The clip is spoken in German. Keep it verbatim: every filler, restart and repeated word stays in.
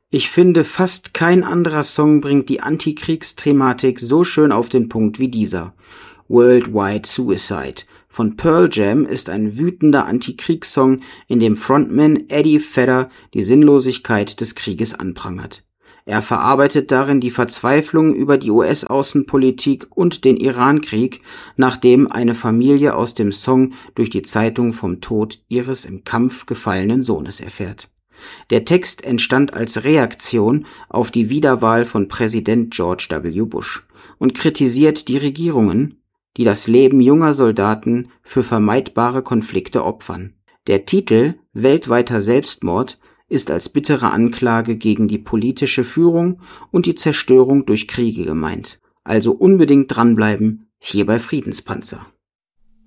Ich finde, fast kein anderer Song bringt die Antikriegsthematik so schön auf den Punkt wie dieser. Worldwide Suicide von Pearl Jam ist ein wütender Antikriegssong, in dem Frontman Eddie Vedder die Sinnlosigkeit des Krieges anprangert. Er verarbeitet darin die Verzweiflung über die U S-Außenpolitik und den Irankrieg, nachdem eine Familie aus dem Song durch die Zeitung vom Tod ihres im Kampf gefallenen Sohnes erfährt. Der Text entstand als Reaktion auf die Wiederwahl von Präsident George W. Bush und kritisiert die Regierungen, die das Leben junger Soldaten für vermeidbare Konflikte opfern. Der Titel Weltweiter Selbstmord ist als bittere Anklage gegen die politische Führung und die Zerstörung durch Kriege gemeint. Also unbedingt dranbleiben, hier bei Friedenspanzer.